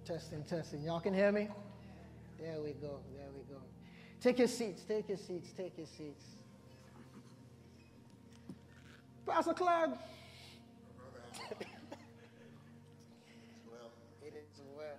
Testing, testing. Y'all can hear me? There we go. There we go. Take your seats. Take your seats. Take your seats. Pastor Clark. It is well.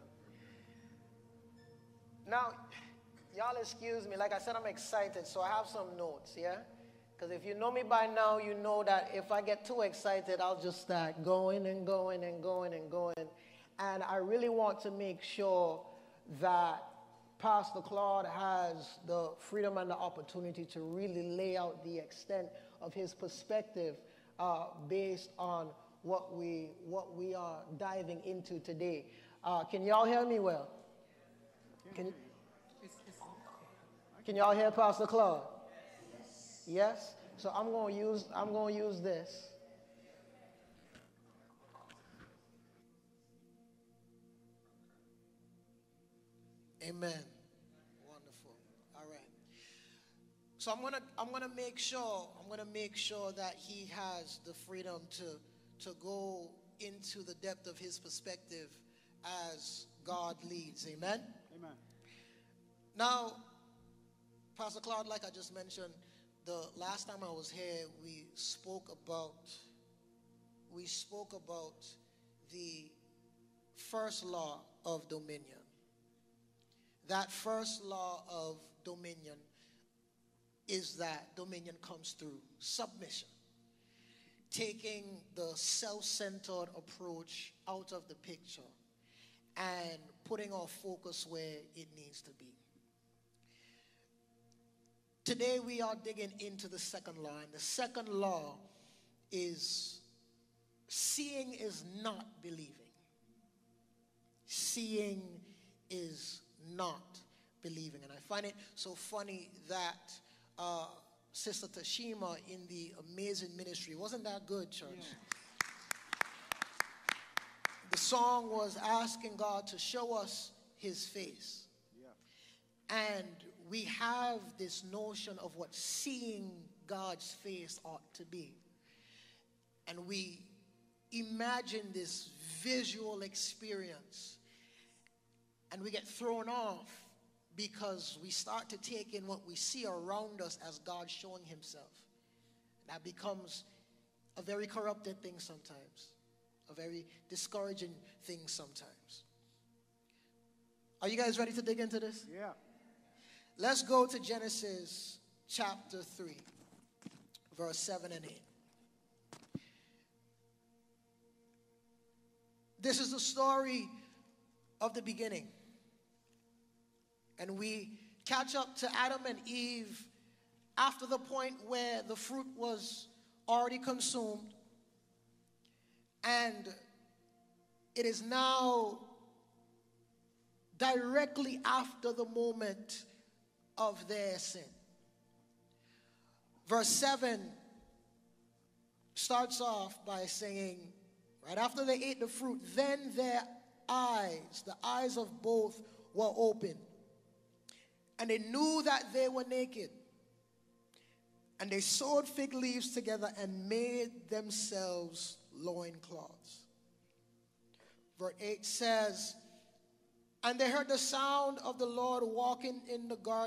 Now, y'all excuse me. Like I said, I'm excited, so I have some notes, yeah? Because if you know me by now, you know that if I get too excited, I'll just start going and going and going and going. And I really want to make sure that Pastor Claude has the freedom and the opportunity to really lay out the extent of his perspective based on what we are diving into today. Can y'all hear me well? Can y'all hear Pastor Claude? Yes? So I'm going to use this. Amen. Wonderful. All right. So I'm gonna make sure that he has the freedom to go into the depth of his perspective as God leads. Amen. Amen. Now, Pastor Claude, like I just mentioned, the last time I was here, we spoke about the first law of dominion. That first law of dominion is that dominion comes through submission, taking the self-centered approach out of the picture and putting our focus where it needs to be. Today we are digging into the second law, and the second law is seeing is not believing. Seeing is not believing. And I find it so funny that Sister Tashima in the Amazing Ministry, wasn't that good, church? Yeah. The song was asking God to show us his face. Yeah. And we have this notion of what seeing God's face ought to be. And we imagine this visual experience. And we get thrown off because we start to take in what we see around us as God showing himself. That becomes a very corrupted thing sometimes, a very discouraging thing sometimes. Are you guys ready to dig into this? Yeah. Let's go to Genesis chapter 3, verse 7 and 8. This is the story of the beginning. And we catch up to Adam and Eve after the point where the fruit was already consumed. And it is now directly after the moment of their sin. Verse 7 starts off by saying, right after they ate the fruit, then their eyes, the eyes of both, were open. And they knew that they were naked. And they sewed fig leaves together and made themselves loincloths. Verse 8 says, and they heard the sound of the Lord walking in the garden